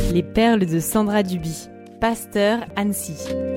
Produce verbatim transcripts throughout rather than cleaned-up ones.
Les perles de Sandra Duby, pasteur Annecy.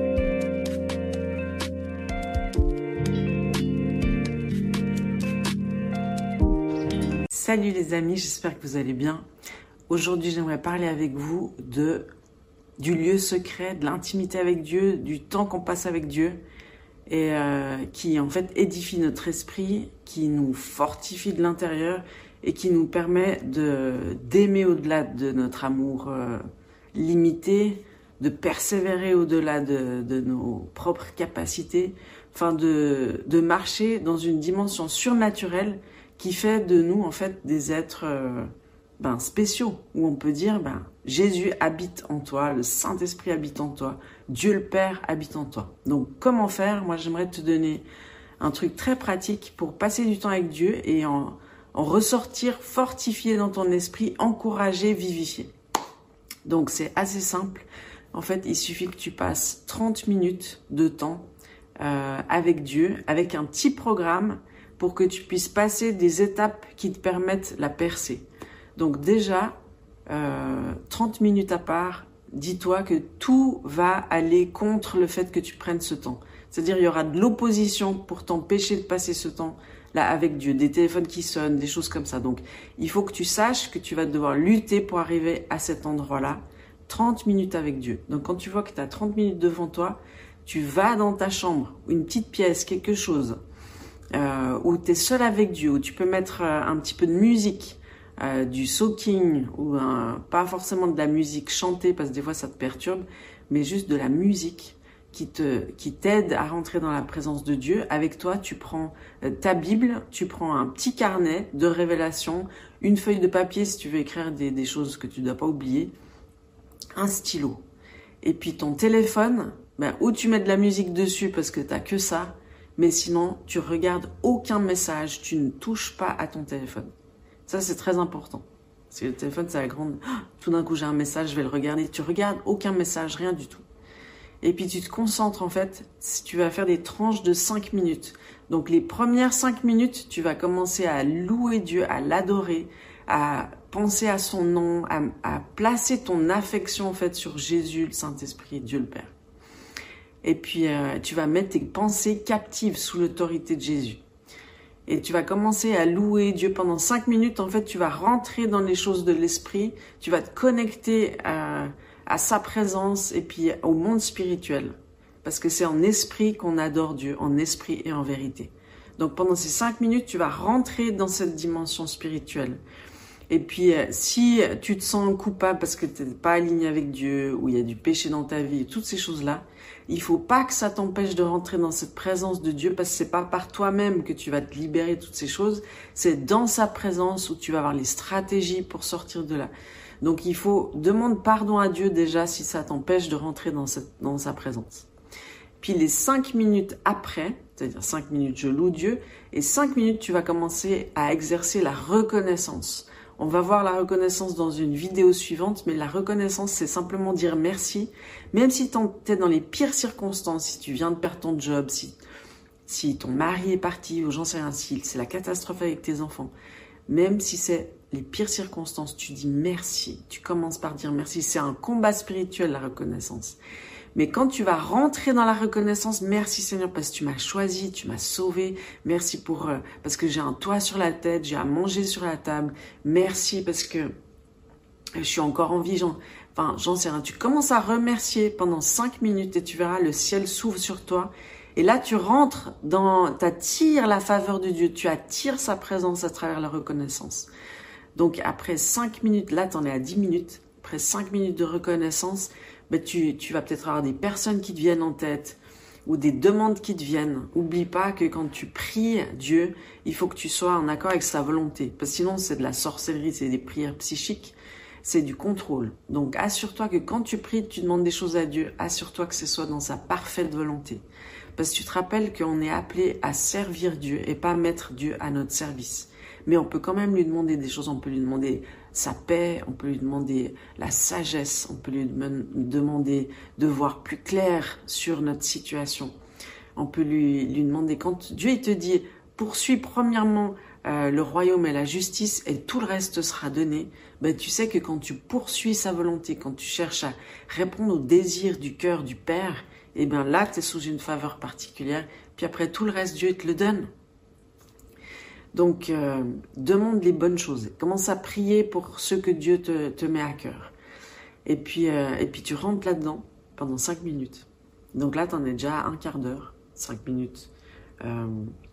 Salut les amis, j'espère que vous allez bien. Aujourd'hui, j'aimerais parler avec vous de, du lieu secret, de l'intimité avec Dieu, du temps qu'on passe avec Dieu et euh, qui en fait édifie notre esprit, qui nous fortifie de l'intérieur et qui nous permet de d'aimer au-delà de notre amour euh, limité, de persévérer au-delà de, de nos propres capacités, enfin de, de marcher dans une dimension surnaturelle qui fait de nous en fait des êtres euh, ben, spéciaux, où on peut dire ben, Jésus habite en toi, le Saint-Esprit habite en toi, Dieu le Père habite en toi. Donc comment faire? Moi j'aimerais te donner un truc très pratique pour passer du temps avec Dieu et en en ressortir fortifié dans ton esprit, encouragé, vivifié. Donc c'est assez simple. En fait, il suffit que tu passes trente minutes de temps euh, avec Dieu, avec un petit programme pour que tu puisses passer des étapes qui te permettent la percée. Donc déjà, euh, trente minutes à part, dis-toi que tout va aller contre le fait que tu prennes ce temps. C'est-à-dire il y aura de l'opposition pour t'empêcher de passer ce temps là avec Dieu, des téléphones qui sonnent, des choses comme ça. Donc, il faut que tu saches que tu vas devoir lutter pour arriver à cet endroit-là. trente minutes avec Dieu. Donc, quand tu vois que tu as trente minutes devant toi, tu vas dans ta chambre, une petite pièce, quelque chose, euh, où tu es seul avec Dieu, où tu peux mettre euh, un petit peu de musique, euh, du soaking, ou euh, pas forcément de la musique chantée, parce que des fois ça te perturbe, mais juste de la musique qui te qui t'aide à rentrer dans la présence de Dieu. Avec toi, tu prends ta Bible, tu prends un petit carnet de révélation, une feuille de papier si tu veux écrire des, des choses que tu ne dois pas oublier, un stylo. Et puis ton téléphone, ben, ou tu mets de la musique dessus parce que tu n'as que ça, mais sinon, tu regardes aucun message, tu ne touches pas à ton téléphone. Ça, c'est très important. Parce que le téléphone, c'est la grande... Tout d'un coup, j'ai un message, je vais le regarder. Tu regardes aucun message, rien du tout. Et puis tu te concentres en fait, tu vas faire des tranches de cinq minutes. Donc les premières cinq minutes, tu vas commencer à louer Dieu, à l'adorer, à penser à son nom, à, à placer ton affection en fait sur Jésus, le Saint-Esprit, Dieu le Père. Et puis euh, tu vas mettre tes pensées captives sous l'autorité de Jésus. Et tu vas commencer à louer Dieu pendant cinq minutes. En fait, tu vas rentrer dans les choses de l'esprit, tu vas te connecter à... à sa présence et puis au monde spirituel. Parce que c'est en esprit qu'on adore Dieu, en esprit et en vérité. Donc pendant ces cinq minutes, tu vas rentrer dans cette dimension spirituelle. Et puis si tu te sens coupable parce que tu n'es pas aligné avec Dieu, ou il y a du péché dans ta vie, toutes ces choses-là, il faut pas que ça t'empêche de rentrer dans cette présence de Dieu, parce que c'est pas par toi-même que tu vas te libérer de toutes ces choses, c'est dans sa présence où tu vas avoir les stratégies pour sortir de là. Donc il faut demander pardon à Dieu déjà si ça t'empêche de rentrer dans, cette, dans sa présence. Puis les cinq minutes après, c'est-à-dire cinq minutes je loue Dieu, et cinq minutes tu vas commencer à exercer la reconnaissance. On va voir la reconnaissance dans une vidéo suivante, mais la reconnaissance c'est simplement dire merci, même si tu es dans les pires circonstances, si tu viens de perdre ton job, si, si ton mari est parti, ou j'en sais rien, si c'est la catastrophe avec tes enfants, même si c'est les pires circonstances, tu dis merci. Tu commences par dire merci. C'est un combat spirituel, la reconnaissance. Mais quand tu vas rentrer dans la reconnaissance, merci Seigneur parce que tu m'as choisi, tu m'as sauvé. Merci pour euh, parce que j'ai un toit sur la tête, j'ai à manger sur la table. Merci parce que je suis encore en vie. J'en, enfin, j'en sais rien. Tu commences à remercier pendant cinq minutes et tu verras le ciel s'ouvre sur toi. Et là, tu rentres dans, tu attires la faveur de Dieu, tu attires sa présence à travers la reconnaissance. Donc après cinq minutes, là tu en es à dix minutes, après cinq minutes de reconnaissance, ben tu, tu vas peut-être avoir des personnes qui te viennent en tête ou des demandes qui te viennent. Oublie pas que quand tu pries Dieu, il faut que tu sois en accord avec sa volonté. Parce que sinon c'est de la sorcellerie, c'est des prières psychiques, c'est du contrôle. Donc assure-toi que quand tu pries, tu demandes des choses à Dieu, assure-toi que ce soit dans sa parfaite volonté. Parce que tu te rappelles qu'on est appelé à servir Dieu et pas mettre Dieu à notre service. Mais on peut quand même lui demander des choses, on peut lui demander sa paix, on peut lui demander la sagesse, on peut lui demander de voir plus clair sur notre situation. On peut lui, lui demander, quand Dieu il te dit, poursuis premièrement euh, le royaume et la justice et tout le reste sera donné, ben, tu sais que quand tu poursuis sa volonté, quand tu cherches à répondre aux désirs du cœur du Père, et bien là, tu es sous une faveur particulière. Puis après, tout le reste, Dieu te le donne. Donc, euh, demande les bonnes choses. Commence à prier pour ce que Dieu te, te met à cœur. Et puis, euh, et puis tu rentres là-dedans pendant cinq minutes. Donc là, tu en es déjà à un quart d'heure, cinq minutes euh,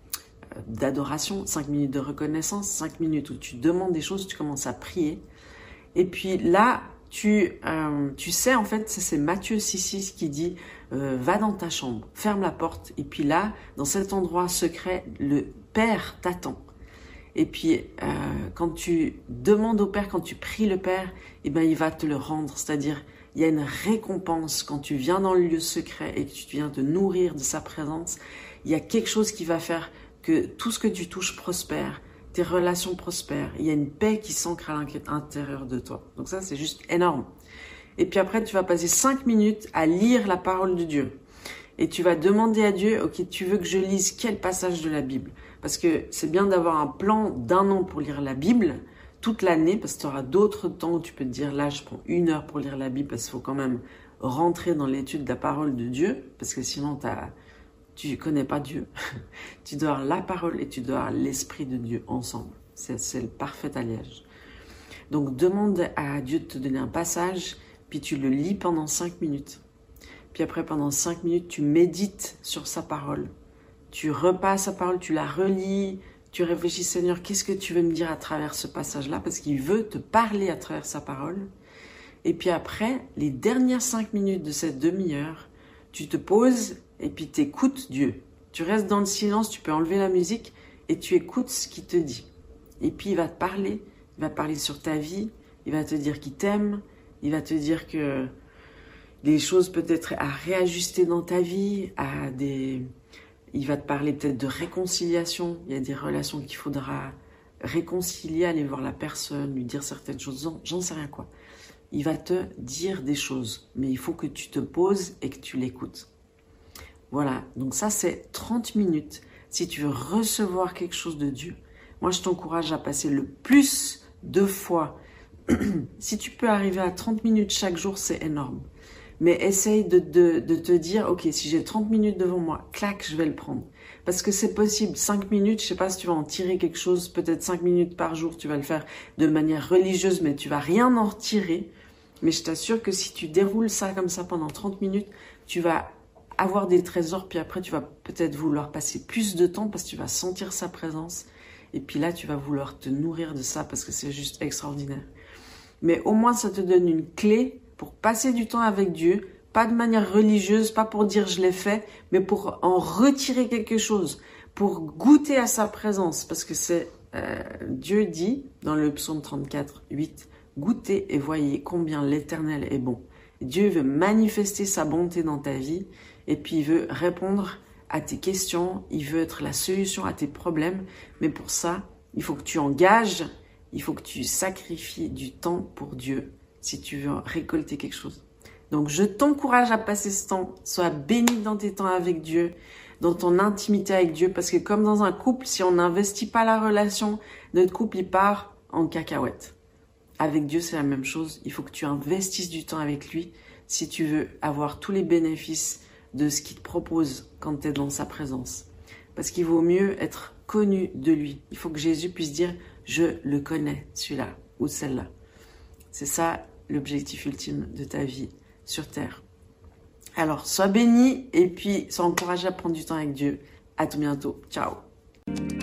d'adoration, cinq minutes de reconnaissance, cinq minutes où tu demandes des choses, tu commences à prier. Et puis là, tu, euh, tu sais, en fait, c'est Matthieu six six qui dit euh, « Va dans ta chambre, ferme la porte. » Et puis là, dans cet endroit secret, le Père t'attend. Et puis, euh, quand tu demandes au Père, quand tu pries le Père, eh ben, il va te le rendre. C'est-à-dire, il y a une récompense quand tu viens dans le lieu secret et que tu viens te nourrir de sa présence. Il y a quelque chose qui va faire que tout ce que tu touches prospère, tes relations prospèrent. Il y a une paix qui s'ancre à l'intérieur de toi. Donc ça, c'est juste énorme. Et puis après, tu vas passer cinq minutes à lire la parole de Dieu. Et tu vas demander à Dieu, ok, tu veux que je lise quel passage de la Bible? Parce que c'est bien d'avoir un plan d'un an pour lire la Bible, toute l'année, parce que tu auras d'autres temps où tu peux te dire, là, je prends une heure pour lire la Bible, parce qu'il faut quand même rentrer dans l'étude de la parole de Dieu, parce que sinon, t'as, tu connais pas Dieu. Tu dois avoir la parole et tu dois avoir l'Esprit de Dieu ensemble. C'est, c'est le parfait alliage. Donc, demande à Dieu de te donner un passage, puis tu le lis pendant cinq minutes. Puis après, pendant cinq minutes, tu médites sur sa parole. Tu repasses sa parole, tu la relis, tu réfléchis, Seigneur, qu'est-ce que tu veux me dire à travers ce passage-là? Parce qu'il veut te parler à travers sa parole. Et puis après, les dernières cinq minutes de cette demi-heure, tu te poses et puis tu écoutes Dieu. Tu restes dans le silence, tu peux enlever la musique et tu écoutes ce qu'il te dit. Et puis il va te parler, il va parler sur ta vie, il va te dire qu'il t'aime, il va te dire que des choses peut-être à réajuster dans ta vie, à des... il va te parler peut-être de réconciliation. Il y a des relations qu'il faudra réconcilier, aller voir la personne, lui dire certaines choses, j'en sais rien quoi. Il va te dire des choses, mais il faut que tu te poses et que tu l'écoutes. Voilà, donc ça c'est trente minutes. Si tu veux recevoir quelque chose de Dieu, moi je t'encourage à passer le plus de fois. Si tu peux arriver à trente minutes chaque jour, c'est énorme. Mais essaye de, de, de te dire, ok, si j'ai trente minutes devant moi, clac, je vais le prendre. Parce que c'est possible, cinq minutes, je sais pas si tu vas en tirer quelque chose, peut-être cinq minutes par jour, tu vas le faire de manière religieuse, mais tu vas rien en retirer. Mais je t'assure que si tu déroules ça comme ça pendant trente minutes, tu vas avoir des trésors, puis après tu vas peut-être vouloir passer plus de temps parce que tu vas sentir sa présence. Et puis là, tu vas vouloir te nourrir de ça parce que c'est juste extraordinaire. Mais au moins, ça te donne une clé pour passer du temps avec Dieu, pas de manière religieuse, pas pour dire je l'ai fait, mais pour en retirer quelque chose, pour goûter à sa présence. Parce que c'est euh, Dieu dit dans le psaume trente-quatre, huit, goûtez et voyez combien l'Éternel est bon. Dieu veut manifester sa bonté dans ta vie et puis il veut répondre à tes questions, il veut être la solution à tes problèmes. Mais pour ça, il faut que tu engages, il faut que tu sacrifies du temps pour Dieu si tu veux récolter quelque chose. Donc, je t'encourage à passer ce temps. Sois béni dans tes temps avec Dieu, dans ton intimité avec Dieu. Parce que comme dans un couple, si on n'investit pas la relation, notre couple, il part en cacahuète. Avec Dieu, c'est la même chose. Il faut que tu investisses du temps avec lui si tu veux avoir tous les bénéfices de ce qu'il te propose quand tu es dans sa présence. Parce qu'il vaut mieux être connu de lui. Il faut que Jésus puisse dire « Je le connais, celui-là ou celle-là ». C'est ça l'objectif ultime de ta vie sur Terre. Alors, sois béni et puis sois encouragé à prendre du temps avec Dieu. À tout bientôt. Ciao.